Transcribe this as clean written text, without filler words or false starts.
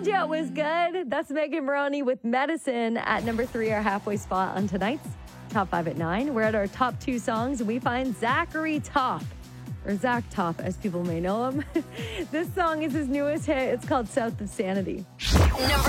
Told you it was good. That's Megan Maroney with Medicine at number 3, our halfway spot on tonight's Top 5 at 9. We're at our top 2 songs, and we find Zachary Top, or Zach Top, as people may know him. This song is his newest hit. It's called South of Sanity. Number